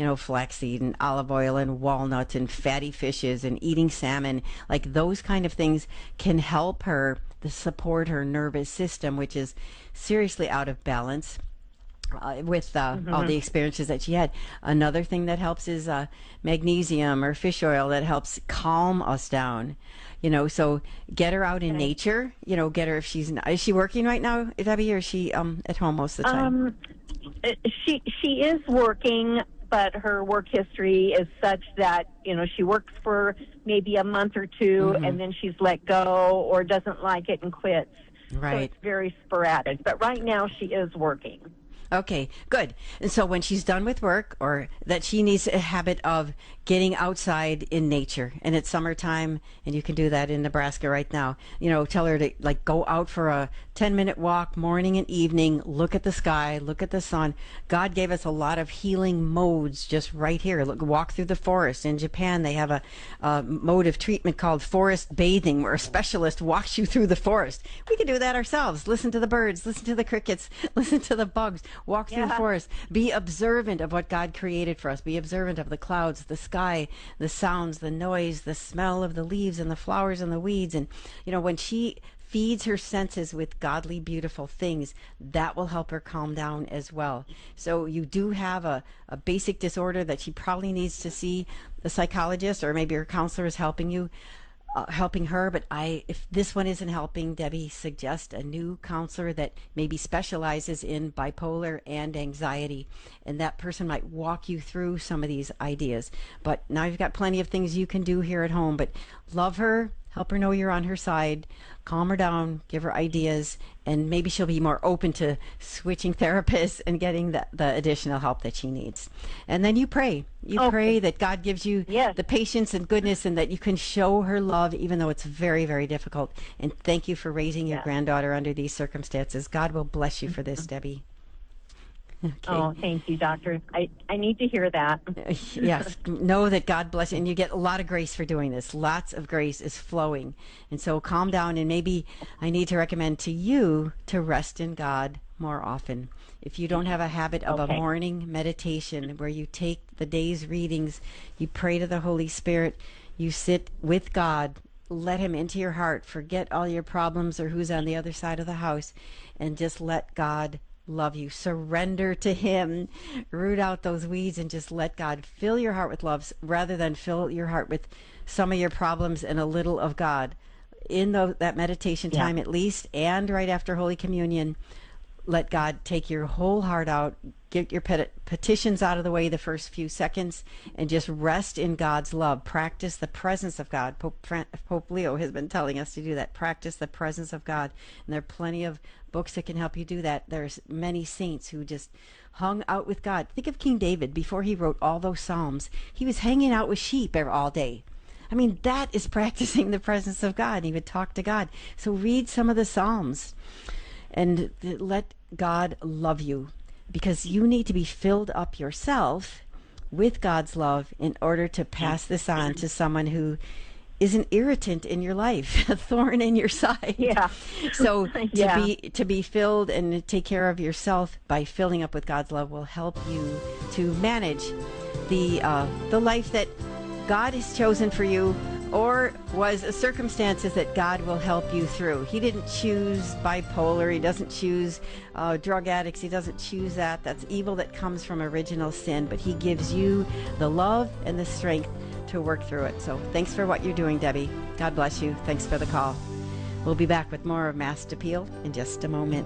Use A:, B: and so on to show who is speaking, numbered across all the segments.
A: flaxseed and olive oil and walnuts and fatty fishes and eating salmon. Like those kind of things can help her to support her nervous system, which is seriously out of balance with all the experiences that she had. Another thing that helps is magnesium or fish oil that helps calm us down. So get her out in nature. Get her if is she working right now, Debbie, or is she at home most of the time?
B: She is working, but her work history is such that she works for maybe a month or two, and then she's let go or doesn't like it and quits.
A: Right.
B: So it's very sporadic. But right now she is working.
A: Okay, good. And so when she's done with work, or that she needs a habit of getting outside in nature, and it's summertime, and you can do that in Nebraska right now. Tell her to go out for a 10-minute walk morning and evening, look at the sky, look at the sun. God gave us a lot of healing modes just right here. Walk through the forest. In Japan, they have a mode of treatment called forest bathing, where a specialist walks you through the forest. We can do that ourselves. Listen to the birds, listen to the crickets, listen to the bugs. Walk through the forest. Be observant of what God created for us. Be observant of the clouds, the sky, the sounds, the noise, the smell of the leaves and the flowers and the weeds. And, when she feeds her senses with godly, beautiful things, that will help her calm down as well. So you do have a basic disorder that she probably needs to see a psychologist, or maybe her counselor is helping her. But if this one isn't helping, Debbie, suggest a new counselor that maybe specializes in bipolar and anxiety, and that person might walk you through some of these ideas. But now you've got plenty of things you can do here at home. But love her, help her know you're on her side, calm her down, give her ideas, and maybe she'll be more open to switching therapists and getting the additional help that she needs. And then you pray. Pray that God gives you the patience and goodness, and that you can show her love even though it's very, very difficult. And thank you for raising your granddaughter under these circumstances. God will bless you for this, Debbie. Okay.
B: Oh, thank you, doctor. I need to hear that.
A: Yes. Know that God bless you. And you get a lot of grace for doing this. Lots of grace is flowing. And so calm down. And maybe I need to recommend to you to rest in God more often. If you don't have a habit of a morning meditation where you take the day's readings, you pray to the Holy Spirit, you sit with God, let him into your heart, forget all your problems or who's on the other side of the house, and just let God love you. Surrender to him. Root out those weeds and just let God fill your heart with love, rather than fill your heart with some of your problems and a little of God. In that meditation time at least, and right after Holy Communion, let God take your whole heart out. Get your petitions out of the way the first few seconds, and just rest in God's love. Practice the presence of God. Pope Leo has been telling us to do that. Practice the presence of God. And there are plenty of books that can help you do that. There's many saints who just hung out with God. Think of King David. Before he wrote all those Psalms, he was hanging out with sheep all day. I mean, that is practicing the presence of God. He would talk to God. So read some of the Psalms and let God love you, because you need to be filled up yourself with God's love in order to pass this on to someone who is an irritant in your life, a thorn in your side.
B: Yeah.
A: So to be filled and take care of yourself by filling up with God's love will help you to manage the life that God has chosen for you, or was circumstances that God will help you through. He didn't choose bipolar. He doesn't choose drug addicts. He doesn't choose that. That's evil that comes from original sin. But he gives you the love and the strength to work through it. So thanks for what you're doing, Debbie. God bless you. Thanks for the call. We'll be back with more of Masked Appeal in just a moment.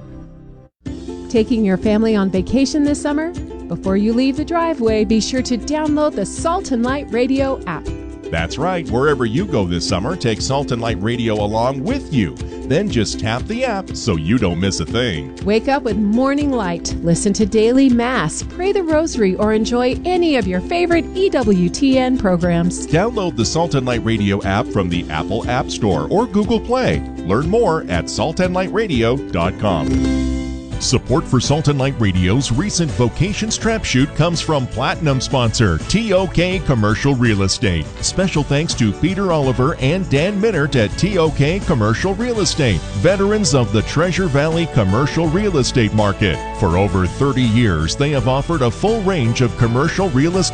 C: Taking your family on vacation this summer? Before you leave the driveway, be sure to download the Salt and Light Radio app.
D: That's right. Wherever you go this summer, take Salt and Light Radio along with you. Then just tap the app so you don't miss a thing.
C: Wake up with Morning Light, listen to Daily Mass, pray the Rosary, or enjoy any of your favorite EWTN programs.
D: Download the Salt and Light Radio app from the Apple App Store or Google Play. Learn more at saltandlightradio.com. Support for Salt and Light Radio's recent Vocation Strap Shoot comes from Platinum sponsor TOK Commercial Real Estate. Special thanks to Peter Oliver and Dan Minnert at TOK Commercial Real Estate, veterans of the Treasure Valley commercial real estate market. For over 30 years, they have offered a full range of commercial real estate